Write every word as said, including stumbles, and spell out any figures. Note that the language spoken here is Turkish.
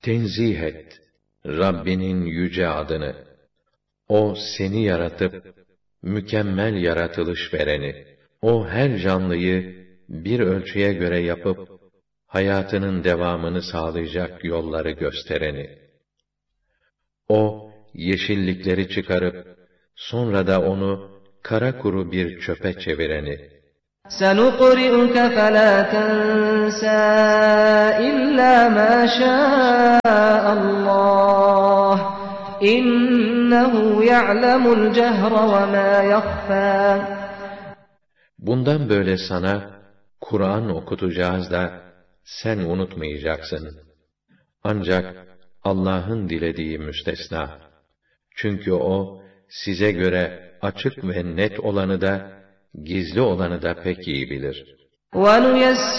Tenzih et Rabbinin yüce adını. O seni yaratıp mükemmel yaratılış vereni. O her canlıyı bir ölçüye göre yapıp hayatının devamını sağlayacak yolları göstereni. O yeşillikleri çıkarıp sonra da onu kara kuru bir çöpe çevireni. سَنُقْرِئُكَ فَلَا تَنْسَى إِلَّا مَا شَاءَ اللّٰهُ إِنَّهُ يَعْلَمُ الْجَهْرَ وَمَا يَخْفَى. Bundan böyle sana Kur'an okutacağız da sen unutmayacaksın. Ancak Allah'ın dilediği müstesna. Çünkü O size göre açık ve net olanı da gizli olanı da pek iyi bilir.